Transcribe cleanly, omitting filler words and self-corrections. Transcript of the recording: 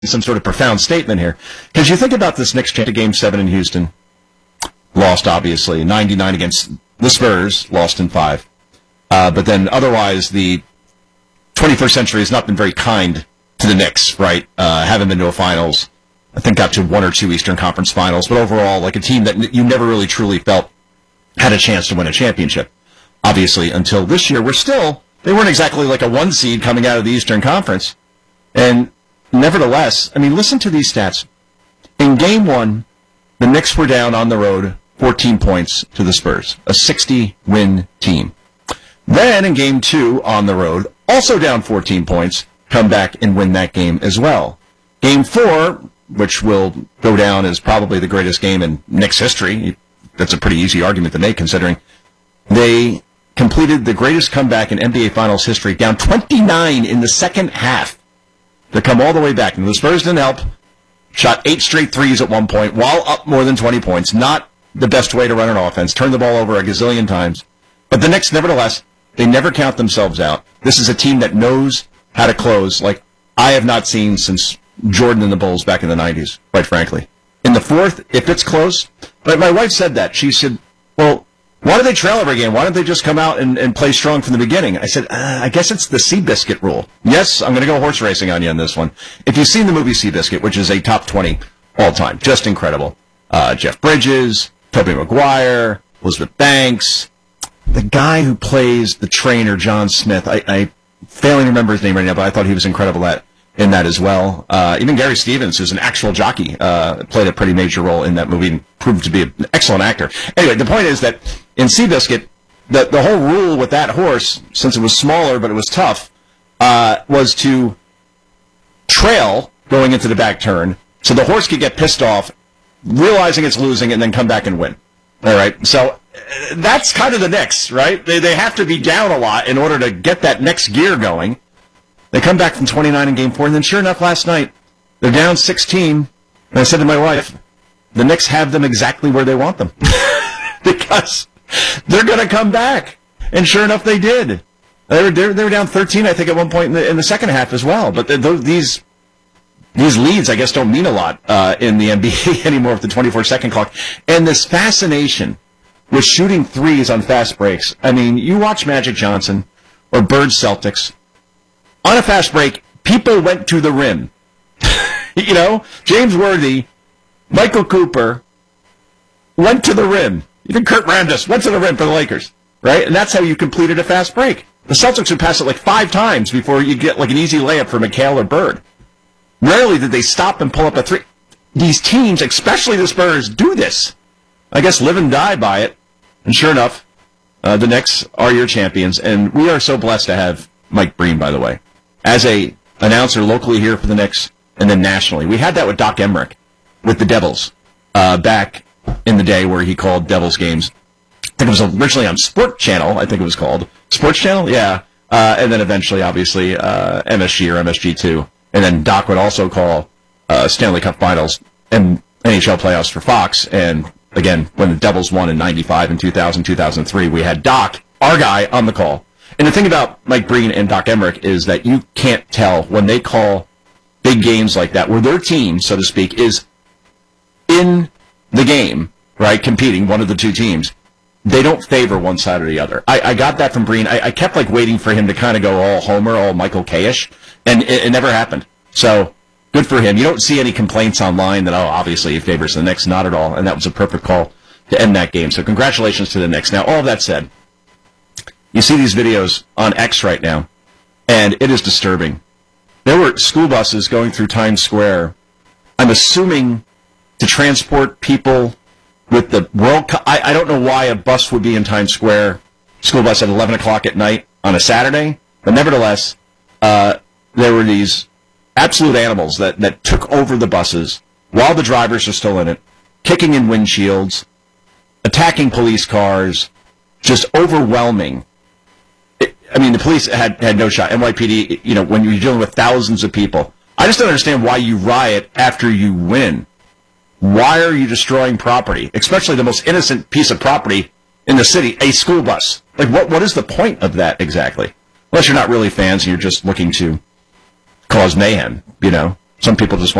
some sort of profound statement here. Because you think about this Knicks to Game 7 in Houston, lost obviously, 99 against the Spurs, lost in 5. But then otherwise, the 21st century has not been very kind to the Knicks, right? Haven't been to a finals. I think got to 1 or 2 Eastern Conference finals, but overall, like a team that you never really truly felt had a chance to win a championship. Obviously, until this year, they weren't exactly like a 1 seed coming out of the Eastern Conference. And nevertheless, I mean, listen to these stats. In Game 1, the Knicks were down on the road 14 points to the Spurs, a 60-win team. Then in Game 2 on the road, also down 14 points, come back and win that game as well. Game 4, which will go down as probably the greatest game in Knicks history, that's a pretty easy argument to make considering they completed the greatest comeback in NBA Finals history, down 29 in the second half to come all the way back. And the Spurs didn't help. Shot 8 straight threes at one point while up more than 20 points. Not the best way to run an offense. Turned the ball over a gazillion times. But the Knicks, nevertheless, they never count themselves out. This is a team that knows how to close like I have not seen since Jordan and the Bulls back in the 90s, quite frankly. In the fourth, if it's close, but my wife said that. She said, well, why do they trail every game? Why don't they just come out and play strong from the beginning? I said, I guess it's the Seabiscuit rule. Yes, I'm going to go horse racing on you on this one. If you've seen the movie Seabiscuit, which is a top 20 all-time, just incredible. Jeff Bridges, Tobey Maguire, Elizabeth Banks, the guy who plays the trainer, John Smith. I failing to remember his name right now, but I thought he was incredible in that as well. Even Gary Stevens, who's an actual jockey, played a pretty major role in that movie and proved to be an excellent actor. Anyway, the point is that in Seabiscuit, the whole rule with that horse, since it was smaller but it was tough, was to trail going into the back turn so the horse could get pissed off, realizing it's losing, and then come back and win. All right, so that's kind of the Knicks, right? They have to be down a lot in order to get that next gear going. They come back from 29 in Game 4, and then sure enough, last night, they're down 16, and I said to my wife, the Knicks have them exactly where they want them. Because they're going to come back. And sure enough, they did. They were down 13, I think, at one point in the second half as well. But these leads, I guess, don't mean a lot in the NBA anymore with the 24-second clock. And this fascination with shooting threes on fast breaks. I mean, you watch Magic Johnson or Bird Celtics. On a fast break, people went to the rim. You know, James Worthy, Michael Cooper went to the rim. Even Kurt Rambis went to the rim for the Lakers, right? And that's how you completed a fast break. The Celtics would pass it like 5 times before you get like an easy layup for McHale or Bird. Rarely did they stop and pull up a three. These teams, especially the Spurs, do this. I guess live and die by it. And sure enough, the Knicks are your champions. And we are so blessed to have Mike Breen, by the way, as a announcer locally here for the Knicks and then nationally. We had that with Doc Emmerich with the Devils back in the day where he called Devils games. I think it was originally on Sport Channel, I think it was called. Sports Channel? Yeah. And then eventually, obviously, MSG or MSG2. And then Doc would also call Stanley Cup Finals and NHL playoffs for Fox. And again, when the Devils won in 95 and 2000, 2003, we had Doc, our guy, on the call. And the thing about Mike Breen and Doc Emmerich is that you can't tell when they call big games like that, where their team, so to speak, is in the game, right, competing, one of the two teams, they don't favor one side or the other. I got that from Breen. I kept like waiting for him to kind of go all Homer, all Michael K-ish, and it never happened. So good for him. You don't see any complaints online that, obviously he favors the Knicks. Not at all. And that was a perfect call to end that game. So congratulations to the Knicks. Now, all of that said, you see these videos on X right now, and it is disturbing. There were school buses going through Times Square, I'm assuming to transport people with the World Cup. I don't know why a bus would be in Times Square, school bus at 11 o'clock at night on a Saturday, but nevertheless, there were these absolute animals that took over the buses while the drivers are still in it, kicking in windshields, attacking police cars, just overwhelming. I mean, the police had no shot. NYPD, you know, when you're dealing with thousands of people, I just don't understand why you riot after you win. Why are you destroying property, especially the most innocent piece of property in the city, a school bus? Like, what is the point of that exactly? Unless you're not really fans and you're just looking to cause mayhem, you know. Some people just